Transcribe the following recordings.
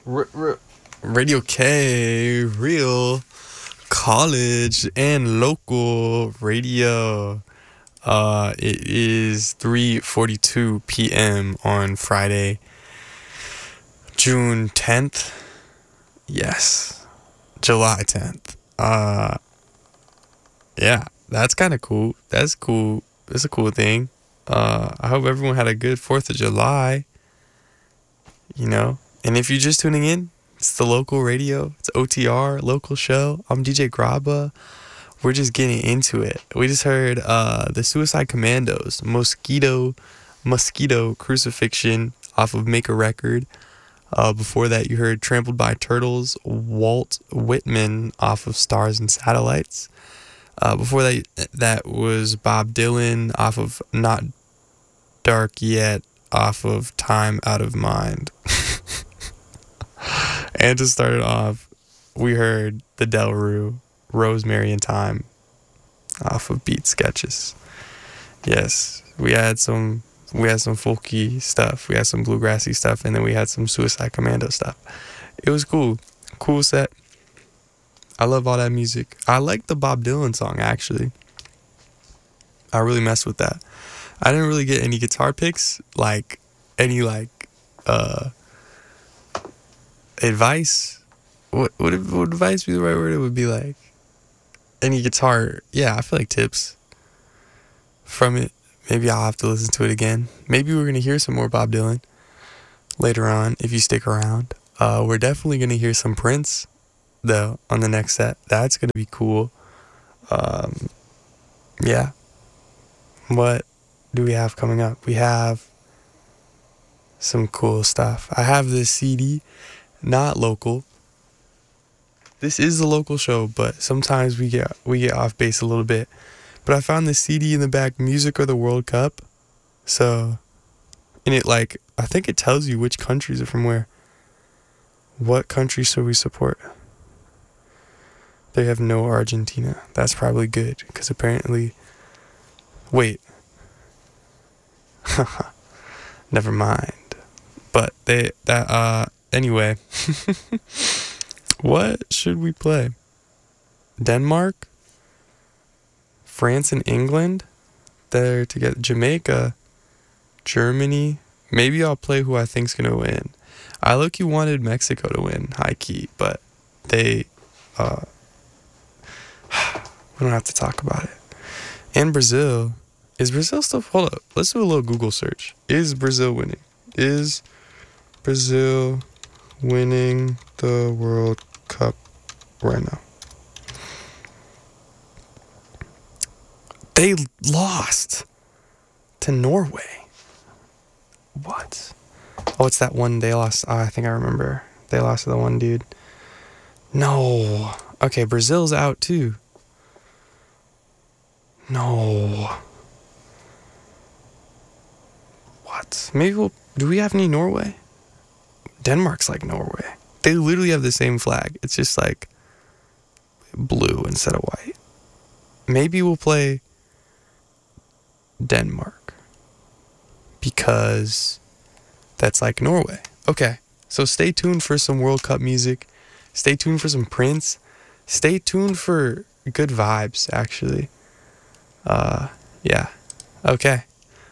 Radio K, real college and local radio. It is 3:42 p.m. on Friday, June 10th. Yes, July 10th. Yeah, that's kind of cool. That's cool. It's a cool thing. I hope everyone had a good 4th of July, And if you're just tuning in, it's the local radio. It's OTR, local show. I'm DJ Graba. We're just getting into it. We just heard the Suicide Commandos, Mosquito Crucifixion off of Make a Record. Before that, you heard Trampled by Turtles, Walt Whitman off of Stars and Satellites. Before that was Bob Dylan off of Not Dark Yet off of Time Out of Mind. And to start it off, we heard the Delru, Rosemary and Thyme off of Beat Sketches. Yes, we had some folky stuff, we had some bluegrassy stuff, and then we had some Suicide Commando stuff. It was cool set. I love all that music. I like the Bob Dylan song, actually. I really messed with that. I didn't really get any guitar picks, advice. Would advice be the right word? It would be like any guitar. Yeah, I feel like tips from it. Maybe I'll have to listen to it again. Maybe we're going to hear some more Bob Dylan later on if you stick around. We're definitely going to hear some Prince, though, on the next set. That's going to be cool. Yeah. What do we have coming up? We have some cool stuff. I have this CD, not local. This is the local show, but sometimes we get off base a little bit. But I found this CD in the back, Music of the World Cup. So, in it, I think it tells you which countries are from where. What country should we support? They have no Argentina. That's probably good, because apparently... Wait. Never mind. But anyway. What should we play? Denmark? France and England? They're together. Jamaica? Germany? Maybe I'll play who I think's gonna win. I low-key wanted Mexico to win, high-key, but they... we don't have to talk about it. And Brazil. Is Brazil still... Hold up. Let's do a little Google search. Is Brazil winning? Is Brazil winning the World Cup right now? They lost to Norway. What? Oh, it's that one they lost. I think I remember. They lost to the one dude. No. Okay, Brazil's out too. No. What? Maybe do we have any Norway? Denmark's like Norway. They literally have the same flag. It's just like blue instead of white. Maybe we'll play Denmark because that's like Norway. Okay, so stay tuned for some World Cup music. Stay tuned for some Prince. Stay tuned for good vibes, actually. Yeah. Okay.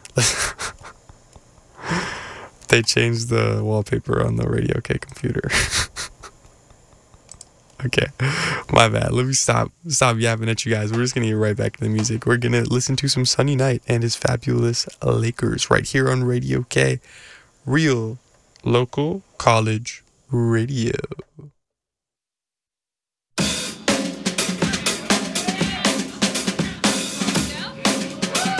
They changed the wallpaper on the Radio K computer. Okay, my bad. Let me stop yapping at you guys. We're just gonna get right back to the music. We're gonna listen to some Sunny Night and his fabulous Lakers right here on Radio K, real local college radio.